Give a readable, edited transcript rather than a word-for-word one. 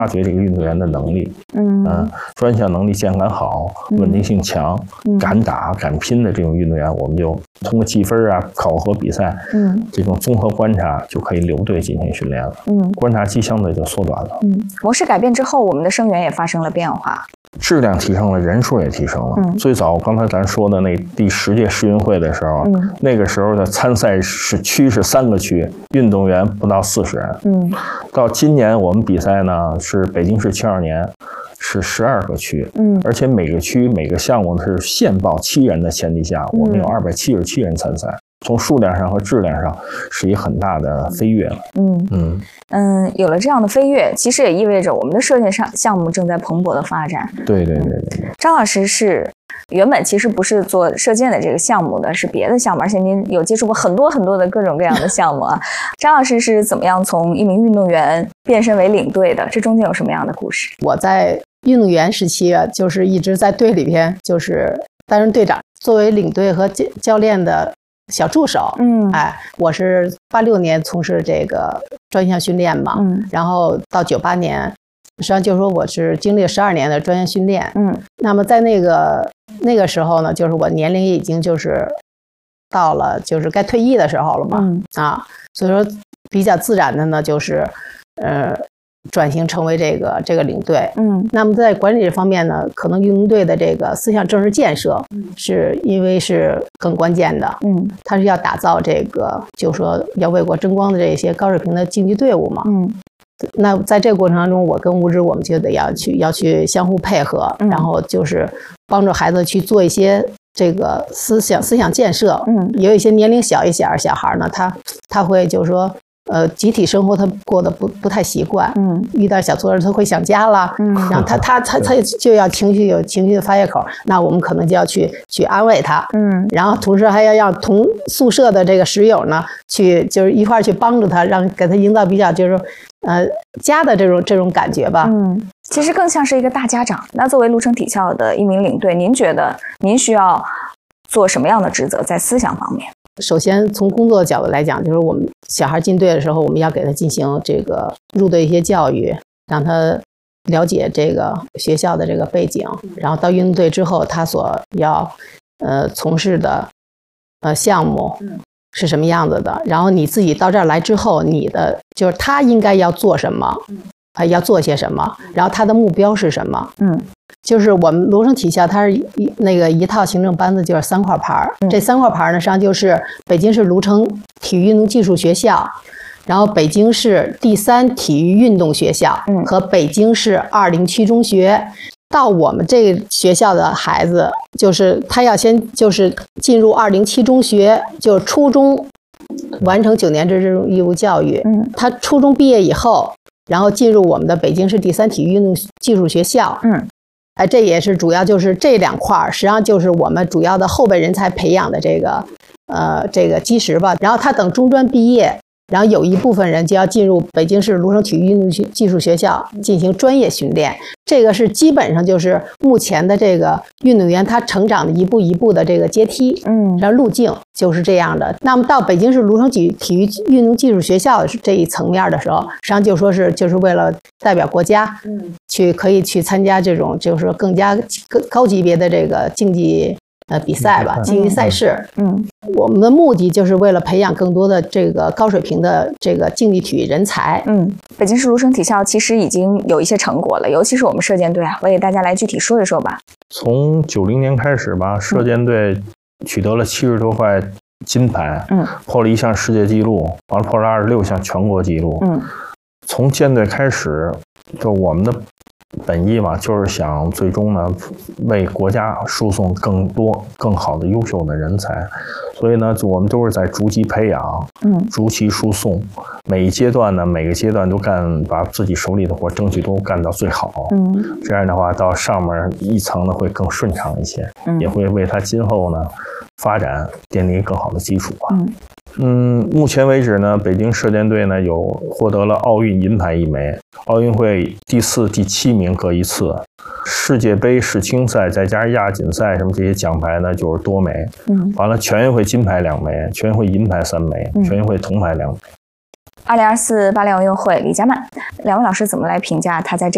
发掘这个运动员的能力，专项能力、健感好、稳定性强、敢打敢拼的这种运动员，我们就通过计分啊、考核比赛，这种综合观察就可以留队进行训练了。观察期相对就缩短了。 模式改变之后，我们的生源也发生了变化。 质量提升了，人数也提升了。最早刚才咱说的那第10届世运会的时候，那个时候的参赛区是3个区，运动员不到40人。到今年我们比赛呢是北京市72年是12个区，而且每个区每个项目是限报7人的前提下，我们有277人参赛。从数量上和质量上是一个很大的飞跃了。 有了这样的飞跃，其实也意味着我们的射箭项目正在蓬勃的发展。 对。 张老师是原本其实不是做射箭的这个项目的，是别的项目，而且您有接触过很多的各种各样的项目啊。张老师是怎么样从一名运动员变身为领队的？这中间有什么样的故事？ 我在运动员时期啊，就是一直在队里边，就是担任队长，作为领队和教练的小助手。我是86年从事这个专项训练嘛，然后到98年，实际上就是说我是经历了12年的专项训练。那么在那个时候呢，就是我年龄已经就是到了就是该退役的时候了嘛。所以说比较自然的呢，就是转型成为这个领队。那么在管理这方面呢，可能运动队的这个思想政治建设是因为是更关键的。它是要打造这个就是说要为国争光的这些高水平的竞技队伍嘛。那在这个过程当中，我跟吴芝我们就得要去相互配合，然后就是帮助孩子去做一些这个思想建设。也有一些年龄小一些小孩呢，他会就是说集体生活他过得不太习惯。遇到小挫折他会想家了。然后他就要有情绪的发泄口，那我们可能就要去安慰他。然后同时还要让同宿舍的这个室友呢就是一块去帮助他，给他营造比较就是家的这种感觉吧。 其实更像是一个大家长。那作为鹿城体校的一名领队，您觉得您需要做什么样的职责在思想方面？ 首先从工作的角度来讲，就是我们小孩进队的时候，我们要给他进行这个入队一些教育，让他了解这个学校的这个背景，然后到运动队之后他所要从事的项目是什么样子的，然后你自己到这儿来之后，你的就是他应该要做什么，要做些什么，然后他的目标是什么。就是我们鹿城体校它是一套行政班子，就是3块牌。这3块牌呢，实际上就是北京市鹿城体育运动技术学校，然后北京市第3体育运动学校和北京市207中学。到我们这个学校的孩子，就是他要先就是进入207中学，就是初中完成9年制这种义务教育。他初中毕业以后，然后进入我们的北京市第3体育运动技术学校。这也是主要就是这2块，实际上就是我们主要的后备人才培养的这个基石吧。然后他等中专毕业，然后有一部分人就要进入北京市鹿城体育运动技术学校进行专业训练。这个是基本上就是目前的这个运动员他成长的一步一步的这个阶梯。然后路径就是这样的。那么到北京市鹿城体育运动技术学校这一层面的时候，实际上就说是就是为了代表国家可以去参加这种就是说更加高级别的这个竞技比赛吧，竞技赛事。我们的目的就是为了培养更多的这个高水平的这个竞技体育人才。 北京市鹿城体校其实已经有一些成果了，尤其是我们射箭队啊，我给大家来具体说一说吧。 从90年开始吧，射箭队取得了70多块金牌，破了1项世界纪录，完了破了26项全国纪录。从舰队开始，就我们的本意嘛，就是想最终呢为国家输送更多更好的优秀的人才，所以呢我们都是在逐级培养，逐级输送，每个阶段都把自己手里的活争取都干到最好。这样的话到上面一层呢会更顺畅一些，也会为他今后呢发展奠定更好的基础吧。目前为止呢，北京射箭队呢有获得了奥运银牌1枚，奥运会第4、第7名各1次，世界杯、世青赛再加上亚锦赛什么这些奖牌呢就是多枚。完了全运会金牌2枚，全运会银牌3枚，全运会铜牌2枚。 2024巴黎奥运会，李佳曼，2位老师怎么来评价他在这